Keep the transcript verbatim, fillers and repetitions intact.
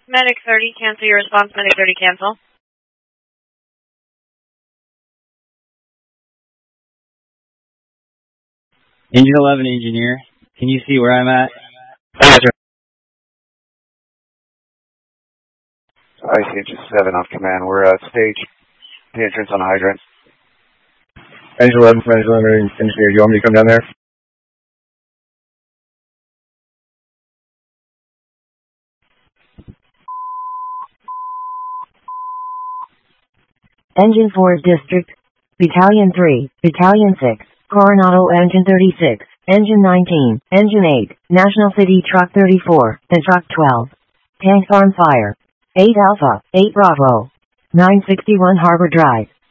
Medic thirty, cancel your response. Medic thirty, cancel. Engine eleven engineer, can you see where I'm at? Yes, sir. I see engine seven off command. We're at stage, the entrance on the hydrant. Engine eleven, engine eleven engineer, do you want me to come down there? Engine four District, Battalion three, Battalion six, Coronado Engine thirty-six, Engine nineteen, Engine eight, National City Truck thirty-four, and Truck twelve. Tanks on fire. eight Alpha, eight Bravo. nine sixty-one Harbor Drive.